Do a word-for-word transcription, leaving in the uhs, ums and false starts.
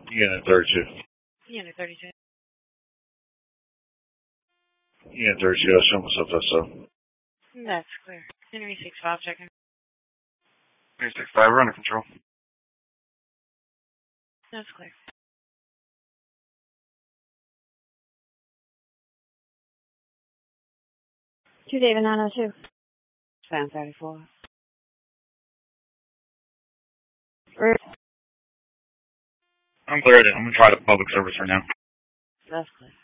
Unit thirty-two. Unit thirty-two. Unit thirty-two, I assume it's up there, so. That's clear. Henry six five checking. Henry six five, we're under control. That's clear. Two David nine oh two. seven thirty-four. Route. I'm clear. I'm going to try the public service right now. That's clear.